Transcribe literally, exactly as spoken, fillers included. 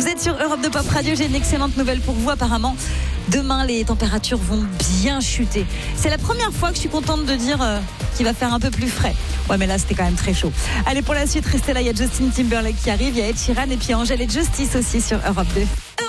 Vous êtes sur Europe deux Pop Radio, j'ai une excellente nouvelle pour vous apparemment. Demain, les températures vont bien chuter. C'est la première fois que je suis contente de dire euh, qu'il va faire un peu plus frais. Ouais, mais là, c'était quand même très chaud. Allez, pour la suite, restez là, il y a Justin Timberlake qui arrive, il y a Ed Sheeran et puis Angèle et Justice aussi sur Europe deux.